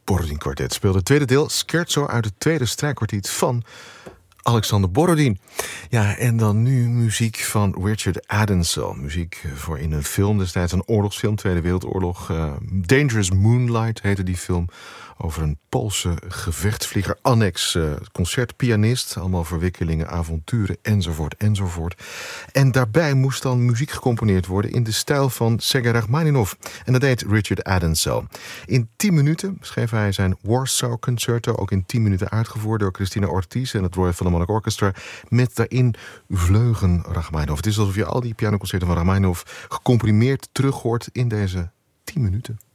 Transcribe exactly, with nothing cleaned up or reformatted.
Borodin Quartet speelde het tweede deel, Scherzo uit het tweede strijkkwartiet van Alexander Borodin. Ja, en dan nu muziek van Richard Adensel. Muziek voor in een film destijds, een oorlogsfilm, Tweede Wereldoorlog. Uh, Dangerous Moonlight heette die film. Over een Poolse gevechtsvlieger, annex uh, concertpianist. Allemaal verwikkelingen, avonturen, enzovoort, enzovoort. En daarbij moest dan muziek gecomponeerd worden in de stijl van Sergei Rachmaninov. En dat deed Richard Adensel. In tien minuten schreef hij zijn Warsaw Concerto, ook in tien minuten uitgevoerd door Christina Ortiz en het Royal Philharmonic Orchestra, met daarin vleugen Rachmaninov. Het is alsof je al die pianoconcerten van Rachmaninov gecomprimeerd terug hoort in deze tien minuten.